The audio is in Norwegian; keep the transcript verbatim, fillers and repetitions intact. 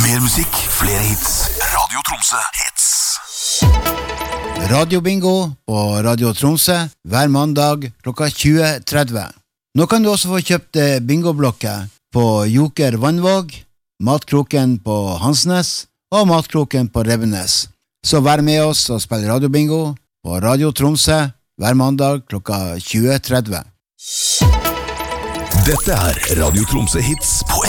Mer musikk, flere hits. Radio Tromsø hits. Radio Bingo på Radio Tromsø hver mandag klokka tjue tretti. Nå kan du også få kjøpt bingoblokker på Joker Vannvåg, Matkroken på Hansnes og Matkroken på Rebbenes. Så vær med oss og spill Radio Bingo på Radio Tromsø hver mandag klokka tjue tretti. Dette er Radio Tromsø hits på